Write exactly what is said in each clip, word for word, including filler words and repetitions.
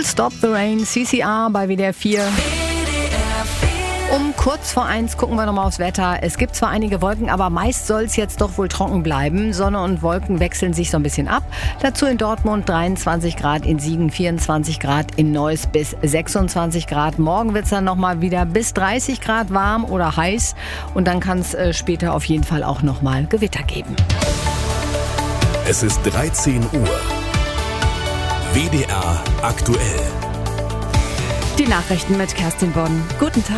Full Stop the Rain, C C R bei W D R vier. Um kurz vor eins gucken wir nochmal aufs Wetter. Es gibt zwar einige Wolken, aber meist soll es jetzt doch wohl trocken bleiben. Sonne und Wolken wechseln sich so ein bisschen ab. Dazu in Dortmund dreiundzwanzig Grad, in Siegen vierundzwanzig Grad, in Neuss bis sechsundzwanzig Grad. Morgen wird es dann nochmal wieder bis dreißig Grad warm oder heiß. Und dann kann es äh, später auf jeden Fall auch nochmal Gewitter geben. Es ist dreizehn Uhr. W D R aktuell. Die Nachrichten mit Kerstin Bonn. Guten Tag.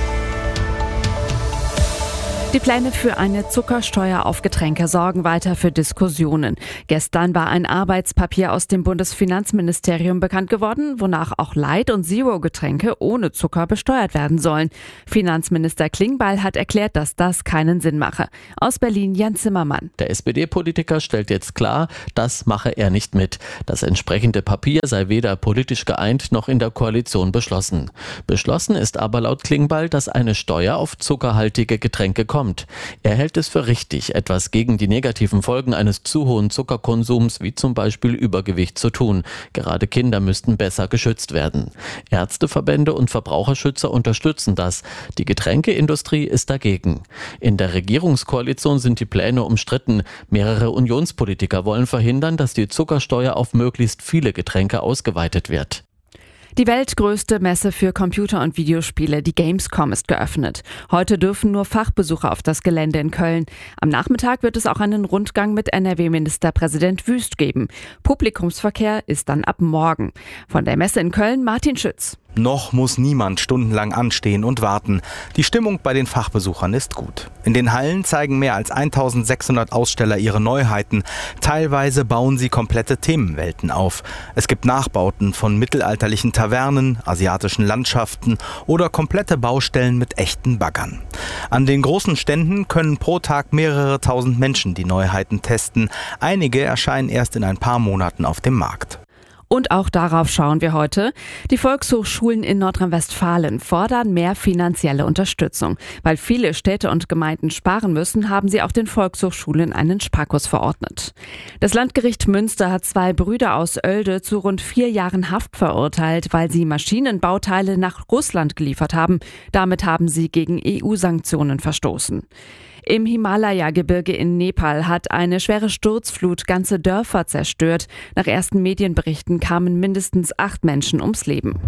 Die Pläne für eine Zuckersteuer auf Getränke sorgen weiter für Diskussionen. Gestern war ein Arbeitspapier aus dem Bundesfinanzministerium bekannt geworden, wonach auch Light- und Zero-Getränke ohne Zucker besteuert werden sollen. Finanzminister Klingbeil hat erklärt, dass das keinen Sinn mache. Aus Berlin Jan Zimmermann. Der S P D-Politiker stellt jetzt klar, das mache er nicht mit. Das entsprechende Papier sei weder politisch geeint noch in der Koalition beschlossen. Beschlossen ist aber laut Klingbeil, dass eine Steuer auf zuckerhaltige Getränke kommt. Er hält es für richtig, etwas gegen die negativen Folgen eines zu hohen Zuckerkonsums, wie zum Beispiel Übergewicht, zu tun. Gerade Kinder müssten besser geschützt werden. Ärzteverbände und Verbraucherschützer unterstützen das. Die Getränkeindustrie ist dagegen. In der Regierungskoalition sind die Pläne umstritten. Mehrere Unionspolitiker wollen verhindern, dass die Zuckersteuer auf möglichst viele Getränke ausgeweitet wird. Die weltgrößte Messe für Computer- und Videospiele, die Gamescom, ist geöffnet. Heute dürfen nur Fachbesucher auf das Gelände in Köln. Am Nachmittag wird es auch einen Rundgang mit N R W-Ministerpräsident Wüst geben. Publikumsverkehr ist dann ab morgen. Von der Messe in Köln Martin Schütz. Noch muss niemand stundenlang anstehen und warten. Die Stimmung bei den Fachbesuchern ist gut. In den Hallen zeigen mehr als eintausendsechshundert Aussteller ihre Neuheiten. Teilweise bauen sie komplette Themenwelten auf. Es gibt Nachbauten von mittelalterlichen Tavernen, asiatischen Landschaften oder komplette Baustellen mit echten Baggern. An den großen Ständen können pro Tag mehrere tausend Menschen die Neuheiten testen. Einige erscheinen erst in ein paar Monaten auf dem Markt. Und auch darauf schauen wir heute. Die Volkshochschulen in Nordrhein-Westfalen fordern mehr finanzielle Unterstützung. Weil viele Städte und Gemeinden sparen müssen, haben sie auch den Volkshochschulen einen Sparkurs verordnet. Das Landgericht Münster hat zwei Brüder aus Oelde zu rund vier Jahren Haft verurteilt, weil sie Maschinenbauteile nach Russland geliefert haben. Damit haben sie gegen E U-Sanktionen verstoßen. Im Himalaya-Gebirge in Nepal hat eine schwere Sturzflut ganze Dörfer zerstört. Nach ersten Medienberichten kamen mindestens acht Menschen ums Leben.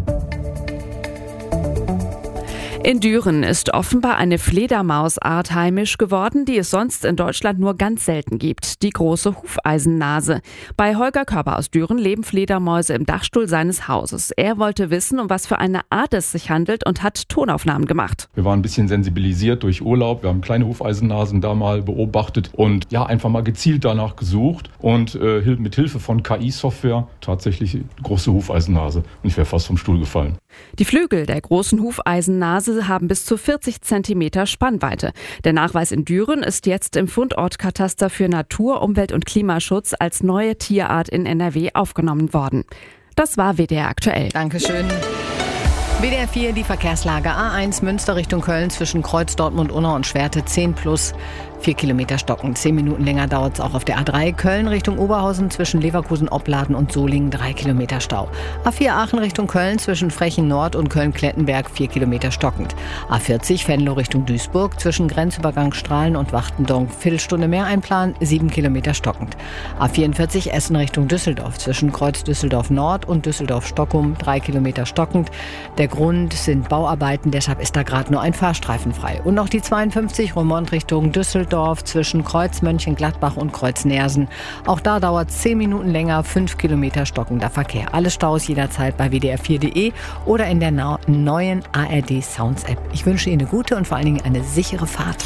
In Düren ist offenbar eine Fledermausart heimisch geworden, die es sonst in Deutschland nur ganz selten gibt, die große Hufeisennase. Bei Holger Körber aus Düren leben Fledermäuse im Dachstuhl seines Hauses. Er wollte wissen, um was für eine Art es sich handelt und hat Tonaufnahmen gemacht. Wir waren ein bisschen sensibilisiert durch Urlaub, wir haben kleine Hufeisennasen da mal beobachtet und ja, einfach mal gezielt danach gesucht und äh, mit Hilfe von K I-Software tatsächlich eine große Hufeisennase. Und ich wäre fast vom Stuhl gefallen. Die Flügel der großen Hufeisennase haben bis zu vierzig Zentimeter Spannweite. Der Nachweis in Düren ist jetzt im Fundortkataster für Natur-, Umwelt- und Klimaschutz als neue Tierart in N R W aufgenommen worden. Das war W D R aktuell. Dankeschön. W D R vier, die Verkehrslage. A eins Münster Richtung Köln zwischen Kreuz, Dortmund, Unna und Schwerte zehn plus, vier Kilometer stockend. Zehn Minuten länger dauert es auch auf der A drei. Köln Richtung Oberhausen zwischen Leverkusen, Opladen und Solingen drei Kilometer Stau. A vier Aachen Richtung Köln zwischen Frechen Nord und Köln-Klettenberg vier Kilometer stockend. A vierzig Venlo Richtung Duisburg zwischen Grenzübergang Strahlen und Wachtendonk Viertelstunde mehr einplanen, sieben Kilometer stockend. A vierundvierzig Essen Richtung Düsseldorf zwischen Kreuz Düsseldorf Nord und Düsseldorf Stockum drei Kilometer stockend. Der Grund sind Bauarbeiten, deshalb ist da gerade nur ein Fahrstreifen frei. Und noch die zweiundfünfzig Romont Richtung Düsseldorf zwischen Kreuz Mönchengladbach und Kreuz Neersen. Auch da dauert es zehn Minuten länger, fünf Kilometer stockender Verkehr. Alle Staus jederzeit bei w d r vier punkt de oder in der na- neuen A R D Sounds App. Ich wünsche Ihnen eine gute und vor allen Dingen eine sichere Fahrt.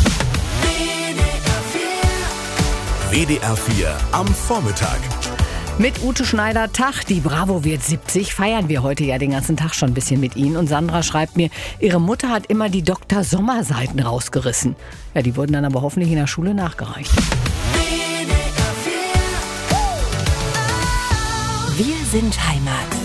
W D R vier am Vormittag. Mit Ute Schneider, Tag, die Bravo wird siebzig, feiern wir heute ja den ganzen Tag schon ein bisschen mit Ihnen. Und Sandra schreibt mir, ihre Mutter hat immer die Doktor Sommer-Seiten rausgerissen. Ja, die wurden dann aber hoffentlich in der Schule nachgereicht. Wir sind Heimat.